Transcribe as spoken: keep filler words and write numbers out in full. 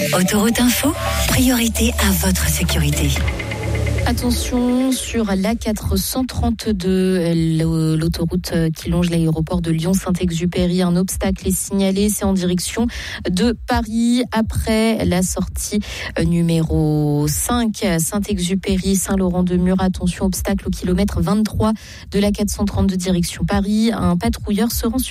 Autoroute Info, priorité à votre sécurité. Attention sur l'A quatre cent trente-deux, l'autoroute qui longe l'aéroport de Lyon-Saint-Exupéry. Un obstacle est signalé, c'est en direction de Paris après la sortie numéro cinq, Saint-Exupéry, Saint-Laurent-de-Mur. Attention, obstacle au kilomètre vingt-trois de l'A quatre cent trente-deux direction Paris. Un patrouilleur se rend sur